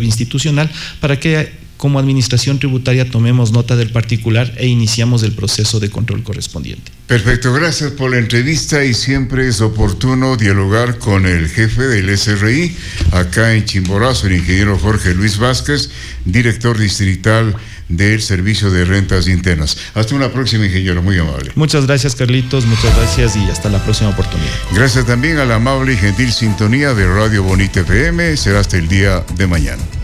institucional para que como administración tributaria tomemos nota del particular e iniciamos el proceso de control correspondiente. Perfecto, gracias por la entrevista y siempre es oportuno dialogar con el jefe del SRI acá en Chimborazo, el ingeniero Jorge Luis Vázquez, director distrital del Servicio de Rentas Internas. Hasta una próxima, ingeniero, muy amable. Muchas gracias, Carlitos, muchas gracias y hasta la próxima oportunidad. Gracias también a la amable y gentil sintonía de Radio Bonita FM. Será hasta el día de mañana.